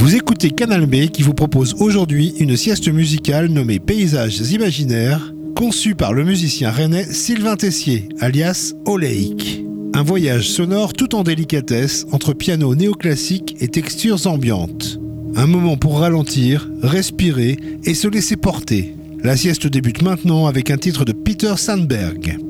Vous écoutez Canal B qui vous propose aujourd'hui une sieste musicale nommée Paysages imaginaires, conçue par le musicien rennais Sylvain Tessier, alias Oléique. Un voyage sonore tout en délicatesse entre piano néoclassique et textures ambiantes. Un moment pour ralentir, respirer et se laisser porter. La sieste débute maintenant avec un titre de Peter Sandberg.